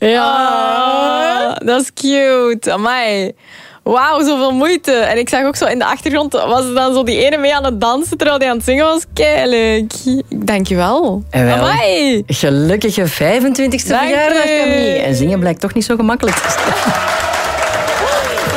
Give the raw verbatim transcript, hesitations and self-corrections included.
Ja, dat is cute. Amai. Wauw, zoveel moeite. En ik zag ook zo in de achtergrond, was er dan zo die ene mee aan het dansen terwijl die aan het zingen was. Keileuk. Dankjewel. En wel, Amai. gelukkige vijfentwintigste Dank verjaardag, u. Camille. En zingen blijkt toch niet zo gemakkelijk te zijn.